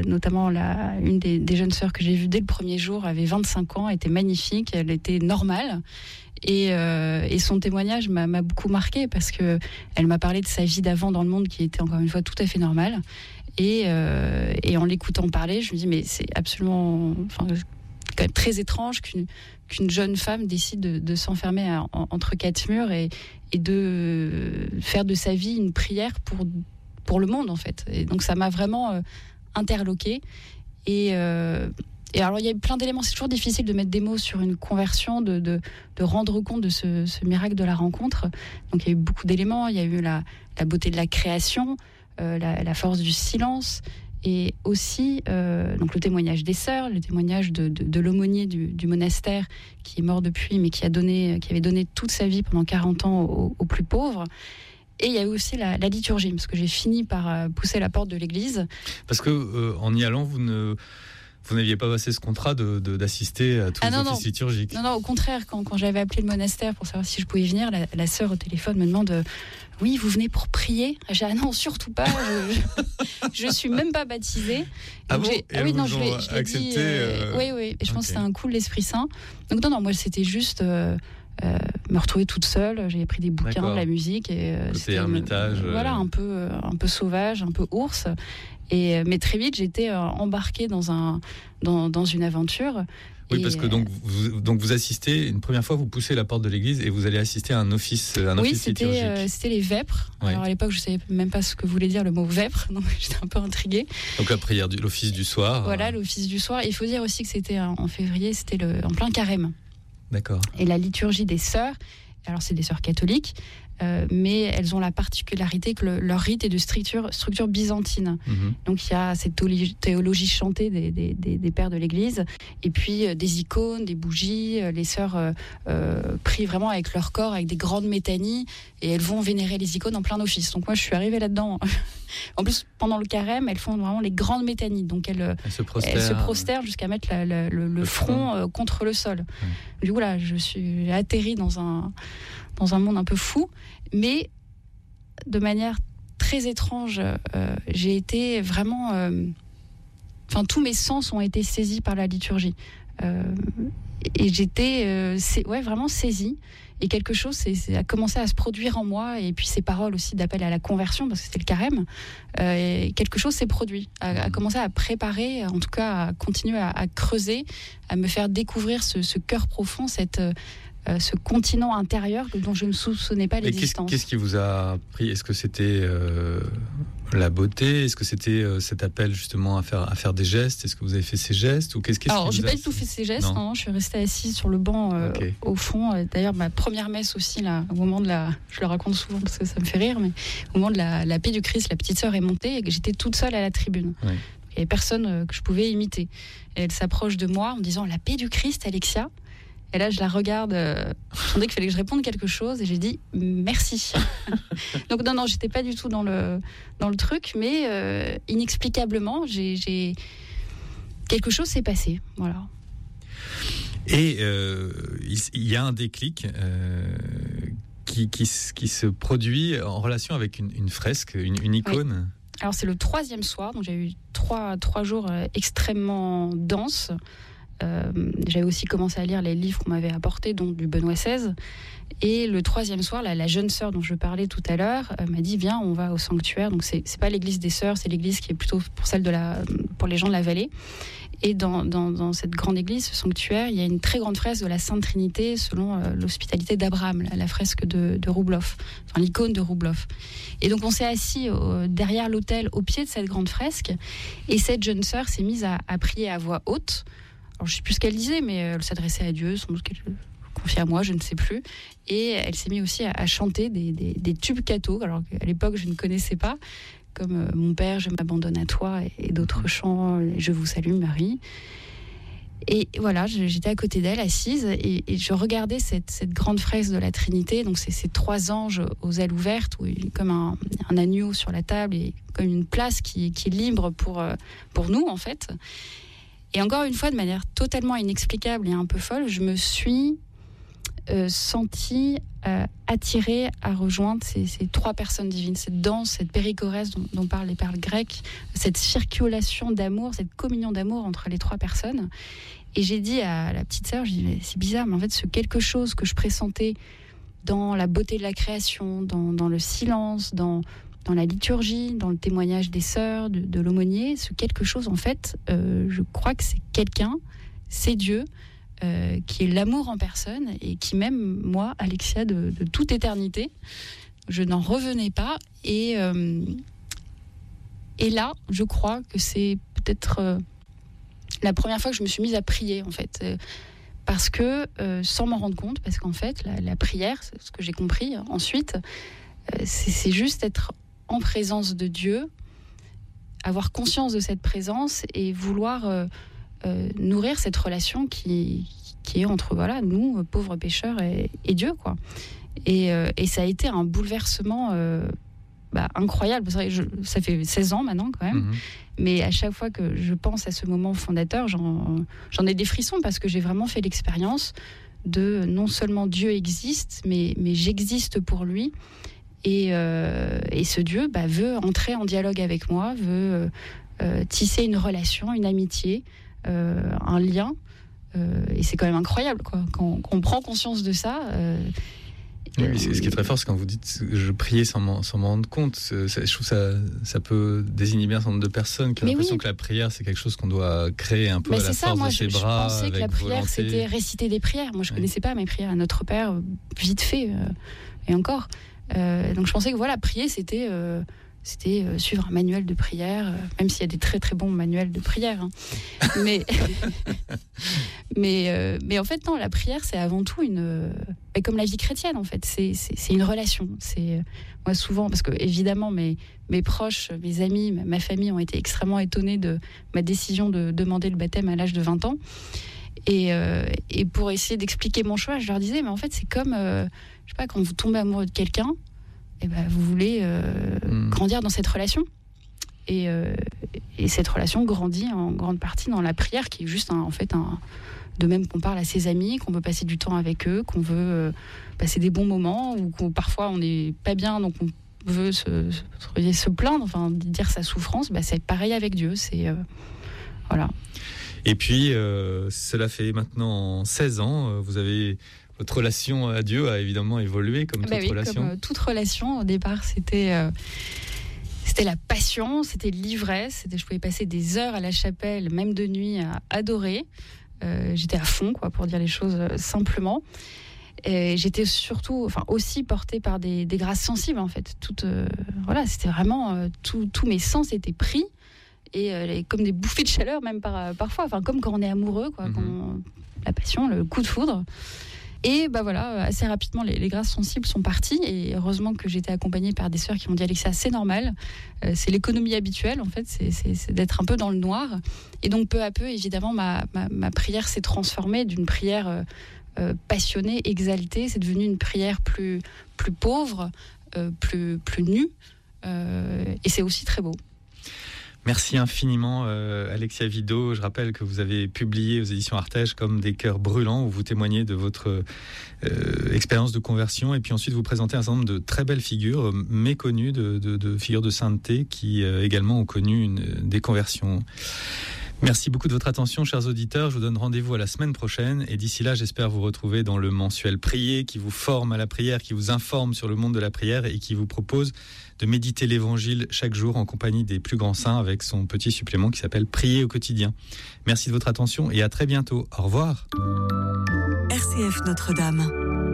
Notamment une des jeunes sœurs que j'ai vues dès le premier jour avait 25 ans, était magnifique, elle était normale. Et son témoignage m'a beaucoup marquée parce que elle m'a parlé de sa vie d'avant dans le monde qui était encore une fois tout à fait normale. Et en l'écoutant parler, je me dis mais c'est absolument, quand même très étrange qu'une jeune femme décide de s'enfermer entre quatre murs et de faire de sa vie une prière pour le monde en fait. Et donc ça m'a vraiment interloquée. Et alors il y a plein d'éléments, c'est toujours difficile de mettre des mots sur une conversion, de rendre compte de ce miracle de la rencontre. Donc il y a eu beaucoup d'éléments, il y a eu la beauté de la création, la force du silence, et aussi donc le témoignage des sœurs, le témoignage de l'aumônier du monastère qui est mort depuis, mais qui avait donné toute sa vie pendant 40 ans aux plus pauvres. Et il y a eu aussi la liturgie, parce que j'ai fini par pousser la porte de l'église. Parce que en y allant, vous n'aviez pas passé ce contrat d'assister à tous les offices liturgiques. Non, au contraire, quand j'avais appelé le monastère pour savoir si je pouvais venir, la sœur au téléphone me demande oui, vous venez pour prier? J'ai dit non, surtout pas, je suis même pas baptisée. Donc oui, non, je l'ai accepté, dit. Oui, et je pense que c'était un coup de l'Esprit Saint. Donc non, moi c'était juste me retrouver toute seule. J'ai pris des bouquins, de la musique et c'était ermitage. Voilà, un peu sauvage, un peu ours. Mais très vite, j'étais embarquée dans une aventure. Oui, parce que donc vous assistez, une première fois, vous poussez la porte de l'église et vous allez assister à un office liturgique. Oui, c'était les vêpres. Ouais. Alors à l'époque, je ne savais même pas ce que voulait dire le mot vêpres, donc j'étais un peu intriguée. Donc la prière, l'office du soir. Voilà, l'office du soir. Il faut dire aussi que c'était en février, c'était en plein carême. D'accord. Et la liturgie des sœurs, alors c'est des sœurs catholiques, mais elles ont la particularité que leur rite est de structure byzantine. Mm-hmm. Donc il y a cette théologie chantée des pères de l'Église, et puis des icônes, des bougies. Les sœurs prient vraiment avec leur corps, avec des grandes métanies, et elles vont vénérer les icônes en plein office. Donc moi je suis arrivée là-dedans. En plus, pendant le carême, elles font vraiment les grandes métanies. Donc elles se prosternent jusqu'à mettre le front contre le sol. Mm. Du coup là, je suis atterrie dans un monde un peu fou, mais de manière très étrange. J'ai été vraiment... tous mes sens ont été saisis par la liturgie. Et j'étais vraiment saisie. Et quelque chose a commencé à se produire en moi. Et puis ces paroles aussi d'appel à la conversion, parce que c'était le carême. Et quelque chose s'est produit, a commencé à préparer, en tout cas à continuer à creuser, à me faire découvrir ce cœur profond, ce continent intérieur dont je ne soupçonnais pas l'existence. Qu'est-ce qui vous a pris? Est-ce que c'était la beauté? Est-ce que c'était cet appel justement à faire des gestes? Est-ce que vous avez fait ces gestes? Ou Alors, j'ai pas du tout fait ces gestes. Non, je suis restée assise sur le banc au fond. D'ailleurs, ma première messe aussi, là, au moment je le raconte souvent parce que ça me fait rire, mais au moment de la paix du Christ, la petite sœur est montée et j'étais toute seule à la tribune. Oui. Il n'y avait personne que je pouvais imiter. Et elle s'approche de moi en me disant « La paix du Christ, Alexia ?» Et là, je la regarde. Je sentais qu'il fallait que je réponde quelque chose, et j'ai dit merci. Donc non, j'étais pas du tout dans le truc, mais inexplicablement, quelque chose s'est passé. Voilà. Et il y a un déclic qui se produit en relation avec une fresque, une icône. Oui. Alors c'est le 3e soir, donc j'ai eu trois jours extrêmement denses. J'avais aussi commencé à lire les livres qu'on m'avait apportés, dont du Benoît XVI. Et le 3e soir, la jeune sœur dont je parlais tout à l'heure m'a dit « Viens, on va au sanctuaire ». Donc c'est pas l'église des sœurs, c'est l'église qui est plutôt pour les gens de la vallée. Et dans cette grande église, ce sanctuaire, il y a une très grande fresque de la Sainte Trinité selon l'hospitalité d'Abraham, la fresque de Roubloff, l'icône de Roubloff. Et donc on s'est assis derrière l'autel, au pied de cette grande fresque, et cette jeune sœur s'est mise à prier à voix haute. Alors, je ne sais plus ce qu'elle disait, mais elle s'adressait à Dieu, sans doute qu'elle confiait à moi, je ne sais plus. Et elle s'est mise aussi à chanter des tubes catho, alors qu'à l'époque, je ne connaissais pas, comme Mon Père, je m'abandonne à toi, et d'autres chants, Je vous salue, Marie. Et voilà, j'étais à côté d'elle, assise, et je regardais cette grande fresque de la Trinité, donc c'est ces 3 anges aux ailes ouvertes, comme un agneau sur la table, et comme une place qui est libre pour nous, en fait. Et encore une fois, de manière totalement inexplicable et un peu folle, je me suis senti attirée à rejoindre ces 3 personnes divines, cette danse, cette périchorèse dont parlent les pères grecs, cette circulation d'amour, cette communion d'amour entre les 3 personnes. Et j'ai dit à la petite sœur, mais c'est bizarre, mais en fait ce quelque chose que je pressentais dans la beauté de la création, dans le silence, dans la liturgie, dans le témoignage des sœurs, de l'aumônier, ce quelque chose, en fait, je crois que c'est quelqu'un, c'est Dieu, qui est l'amour en personne et qui m'aime, moi, Alexia, de toute éternité. Je n'en revenais pas. Et là, je crois que c'est peut-être la première fois que je me suis mise à prier, en fait. Parce que, sans m'en rendre compte, parce qu'en fait, la prière, c'est ce que j'ai compris ensuite, c'est juste être en présence de Dieu, avoir conscience de cette présence et vouloir nourrir cette relation qui est entre nous, pauvres pécheurs, et Dieu, quoi. Et ça a été un bouleversement incroyable. C'est vrai, ça fait 16 ans maintenant quand même, mais à chaque fois que je pense à ce moment fondateur, j'en ai des frissons parce que j'ai vraiment fait l'expérience de non seulement Dieu existe, mais j'existe pour lui. Et ce Dieu veut entrer en dialogue avec moi, veut tisser une relation, une amitié, un lien. Et c'est quand même incroyable, quoi. Quand on prend conscience de ça. Oui, ce qui est très fort, c'est quand vous dites je priais sans m'en rendre compte. Je trouve ça peut désinhiber un certain nombre de personnes qui ont l'impression que la prière, c'est quelque chose qu'on doit créer un peu à la force de ses bras. Je pensais que la prière, c'était réciter des prières. Moi, je ne connaissais pas mes prières à Notre Père, vite fait, et encore. Donc je pensais que prier, c'était suivre un manuel de prière, même s'il y a des très très bons manuels de prière. Mais en fait, non, la prière, c'est avant tout comme la vie chrétienne, en fait. C'est une relation. Moi, souvent, parce que évidemment, mes proches, mes amis, ma famille ont été extrêmement étonnés de ma décision de demander le baptême à l'âge de 20 ans. Et pour essayer d'expliquer mon choix, je leur disais, mais en fait, c'est comme, je sais pas, quand vous tombez amoureux de quelqu'un, vous voulez grandir dans cette relation. Et cette relation grandit en grande partie dans la prière, qui est juste de même qu'on parle à ses amis, qu'on veut passer du temps avec eux, qu'on veut passer des bons moments, ou qu'on parfois on n'est pas bien, donc on veut se plaindre, enfin dire sa souffrance. C'est pareil avec Dieu. Voilà. Et puis, cela fait maintenant 16 ans, votre relation à Dieu a évidemment évolué comme toute relation. Comme toute relation, au départ, c'était la passion, c'était l'ivresse. Je pouvais passer des heures à la chapelle, même de nuit, à adorer. J'étais à fond, quoi, pour dire les choses simplement. Et j'étais surtout, aussi portée par des grâces sensibles, en fait. C'était vraiment tous mes sens étaient pris. Et comme des bouffées de chaleur, même parfois, comme quand on est amoureux, quoi, la passion, le coup de foudre. Et assez rapidement, les grâces sensibles sont parties. Et heureusement que j'étais accompagnée par des sœurs qui m'ont dit, Alexia, c'est normal. C'est l'économie habituelle, en fait. C'est d'être un peu dans le noir. Et donc, peu à peu, évidemment, ma prière s'est transformée d'une prière passionnée, exaltée. C'est devenu une prière plus pauvre, plus nue. Et c'est aussi très beau. Merci infiniment, Alexia Vido. Je rappelle que vous avez publié aux éditions Artege Comme des cœurs brûlants, où vous témoignez de votre expérience de conversion, et puis ensuite vous présentez un certain nombre de très belles figures méconnues, de figures de sainteté qui également ont connu des conversions. Merci beaucoup de votre attention, chers auditeurs. Je vous donne rendez-vous à la semaine prochaine. Et d'ici là, j'espère vous retrouver dans le mensuel Prier, qui vous forme à la prière, qui vous informe sur le monde de la prière et qui vous propose de méditer l'Évangile chaque jour en compagnie des plus grands saints, avec son petit supplément qui s'appelle Prier au quotidien. Merci de votre attention et à très bientôt. Au revoir. RCF Notre-Dame.